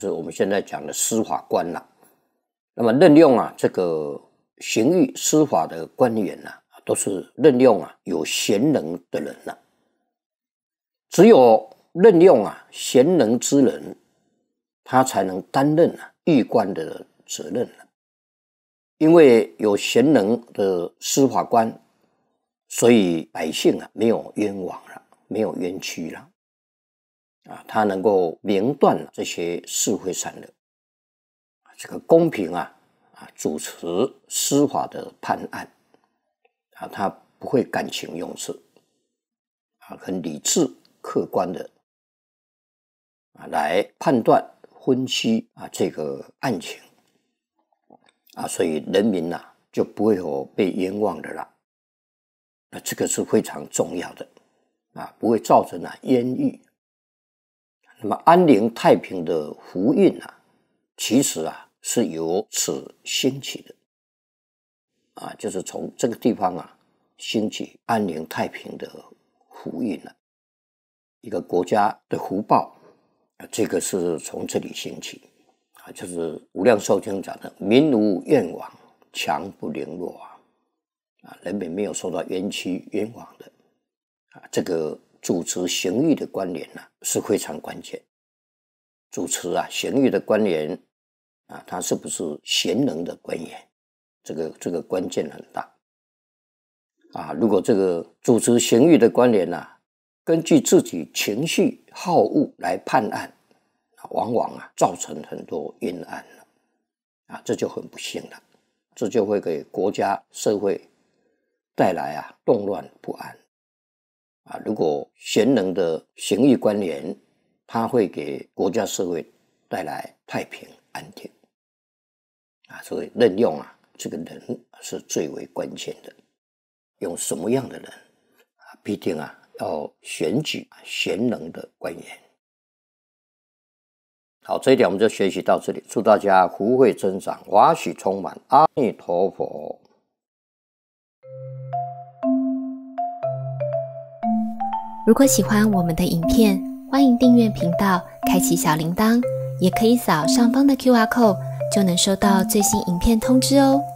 是我们现在讲的司法官啦。那么任用这个刑狱司法的官员都是任用有贤能的人只有任用贤能之人，他才能担任狱官的责任因为有贤能的司法官，所以百姓没有冤枉了，没有冤屈了他能够明断这些是非善恶，这个公平主持司法的判案他不会感情用事很理智客观的来判断分析这个案情所以人民就不会有被冤枉的啦。那这个是非常重要的不会造成冤狱。那么安宁太平的福运其实是由此兴起的就是从这个地方兴起安宁太平的福运一个国家的福报这个是从这里兴起就是无量寿经讲的民无怨枉，强不凌弱人民没有受到冤屈冤枉的这个主持刑狱的官员是非常关键。主持刑狱的官员他是不是贤能的官员，这个关键很大如果这个主持刑狱的官员根据自己情绪好恶来判案，往往造成很多冤案这就很不幸了，这就会给国家社会带来动乱不安如果贤能的刑狱官员，他会给国家社会带来太平安定所以任用这个人是最为关键的。用什么样的人必定要选举贤能的官员。好，这一点我们就学习到这里，祝大家福慧增长，法喜充满，阿弥陀佛。 如果喜欢我们的影片，欢迎订阅频道，开启小铃铛，也可以扫上方的 QR code， 就能收到最新影片通知哦。